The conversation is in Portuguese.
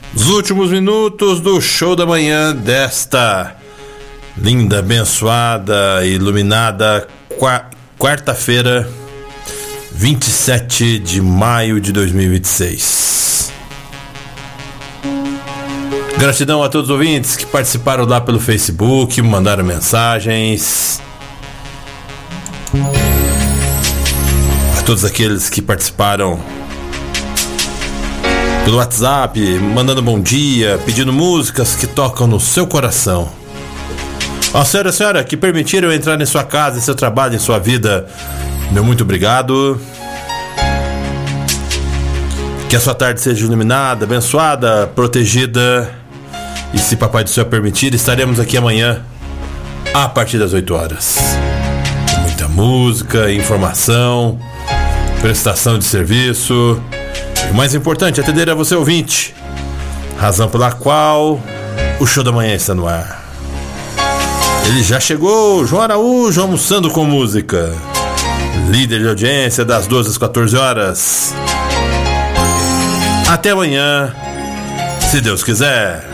Os últimos minutos do show da manhã desta linda, abençoada, iluminada quarta-feira, 27 de maio de 2026. Gratidão a todos os ouvintes que participaram lá pelo Facebook, mandaram mensagens. A todos aqueles que participaram pelo WhatsApp, mandando bom dia, pedindo músicas que tocam no seu coração. Ó, senhora, que permitiram eu entrar em sua casa, em seu trabalho, em sua vida, meu muito obrigado. Que a sua tarde seja iluminada, abençoada, protegida. E se Papai do Céu permitir, estaremos aqui amanhã a partir das 8 horas. Muita música, informação, prestação de serviço. E o mais importante, atender a você, ouvinte. Razão pela qual o show da manhã está no ar. Ele já chegou, João Araújo, almoçando com música. Líder de audiência das 12 às 14 horas. Até amanhã, se Deus quiser.